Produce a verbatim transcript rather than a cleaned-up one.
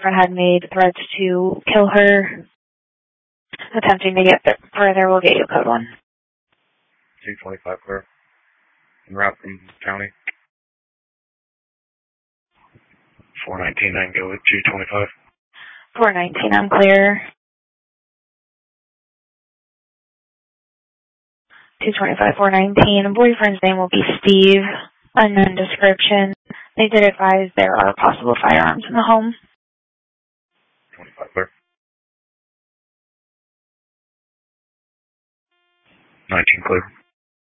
had made threats to kill her. Attempting to get further, we'll get you code one. two twenty-five clear. En route from county. four nineteen, I can go with two twenty-five. four nineteen, I'm clear. two twenty-five, four nineteen. Boyfriend's name will be Steve. Unknown description. They did advise there are possible firearms in the home. twenty-five clear. nineteen clear.